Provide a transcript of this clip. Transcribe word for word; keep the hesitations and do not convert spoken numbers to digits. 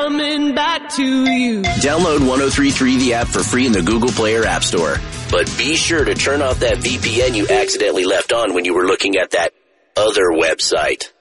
Coming back to you. Download one oh three point three the app for free in the Google Play or App Store. But be sure to turn off that V P N you accidentally left on when you were looking at that other website.